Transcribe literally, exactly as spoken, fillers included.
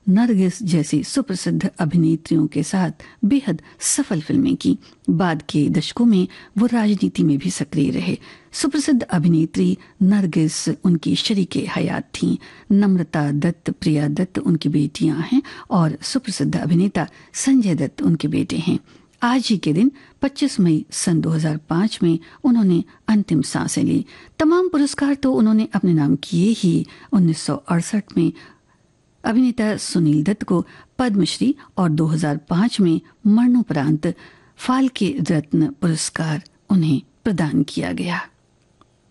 नरगिस जैसी सुप्रसिद्ध अभिनेत्रियों के साथ बेहद सफल फिल्में की। बाद के दशकों में वो राजनीति में भी सक्रिय रहे। सुप्रसिद्ध अभिनेत्री नरगिस उनकी शरीके हयात थीं। नम्रता दत्त, प्रिया दत्त उनकी बेटियां हैं और सुप्रसिद्ध अभिनेता संजय दत्त उनके बेटे हैं। आज ही के दिन पच्चीस मई सन दो हज़ार पाँच में उन्होंने अंतिम सांसें ली। तमाम पुरस्कार तो उन्होंने अपने नाम किए ही। उन्नीस सौ अड़सठ में अभिनेता सुनील दत्त को पद्मश्री और दो हज़ार पाँच में मरणोपरांत फाल्के रत्न पुरस्कार उन्हें प्रदान किया गया।